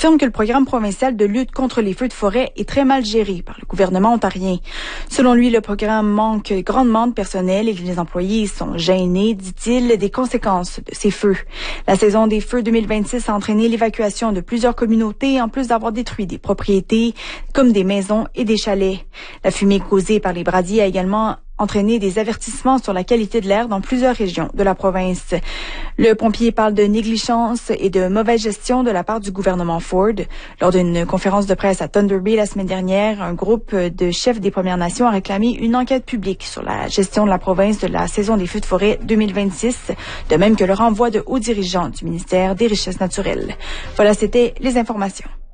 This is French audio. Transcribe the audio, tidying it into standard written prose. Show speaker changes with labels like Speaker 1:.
Speaker 1: affirme que le programme provincial de lutte contre les feux de forêt est très mal géré par le gouvernement ontarien. Selon lui, le programme manque grandement de personnel et les employés sont gênés, dit-il, des conséquences de ces feux. La saison des feux 2026 a entraîné l'évacuation de plusieurs communautés, en plus d'avoir détruit des propriétés comme des maisons et des chalets. La fumée causée par les brasiers a également entraîné des avertissements sur la qualité de l'air dans plusieurs régions de la province. Le pompier parle de négligence et de mauvaise gestion de la part du gouvernement Ford. Lors d'une conférence de presse à Thunder Bay la semaine dernière, un groupe de chefs des Premières Nations a réclamé une enquête publique sur la gestion de la province de la saison des feux de forêt 2026, de même que le renvoi de hauts dirigeants du ministère des Richesses naturelles. Voilà, c'était les informations.